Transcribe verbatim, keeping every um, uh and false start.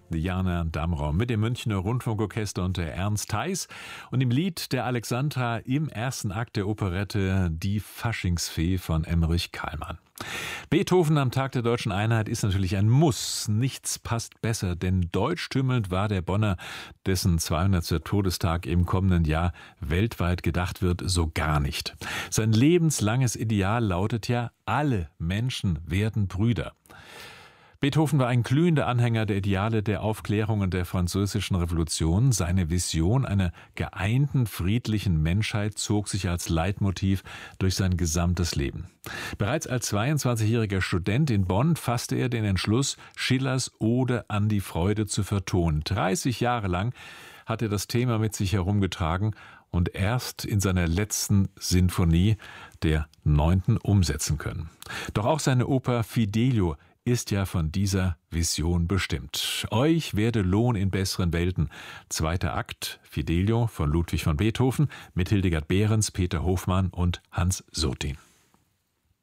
Diana Damrau mit dem Münchner Rundfunkorchester und der Ernst Theis und im Lied der Alexandra im ersten Akt der Operette Die Faschingsfee von Emmerich Kallmann. Beethoven am Tag der Deutschen Einheit ist natürlich ein Muss. Nichts passt besser, denn deutschtümelnd war der Bonner, dessen zweihundertster Todestag im kommenden Jahr weltweit gedacht wird, so gar nicht. Sein lebenslanges Ideal lautet ja, alle Menschen werden Brüder. Beethoven war ein glühender Anhänger der Ideale der Aufklärung und der Französischen Revolution. Seine Vision einer geeinten, friedlichen Menschheit zog sich als Leitmotiv durch sein gesamtes Leben. Bereits als zweiundzwanzigjähriger Student in Bonn fasste er den Entschluss, Schillers Ode an die Freude zu vertonen. dreißig Jahre lang hat er das Thema mit sich herumgetragen und erst in seiner letzten Sinfonie, der neunten, umsetzen können. Doch auch seine Oper Fidelio ist ja von dieser Vision bestimmt. Euch werde Lohn in besseren Welten. Zweiter Akt, Fidelio von Ludwig van Beethoven mit Hildegard Behrens, Peter Hofmann und Hans Sotin.